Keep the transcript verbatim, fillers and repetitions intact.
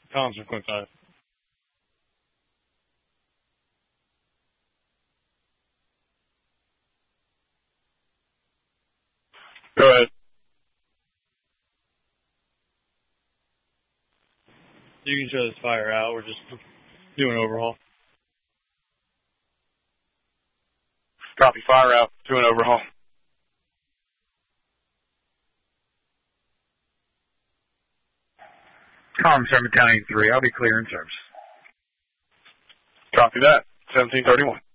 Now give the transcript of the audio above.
Comms from Quint five. Go ahead. You can show this fire out. We're just doing overhaul. Copy, fire out. Doing overhaul. Comm seven ten eighty-three. I'll be clear in service. Copy that. seventeen thirty-one.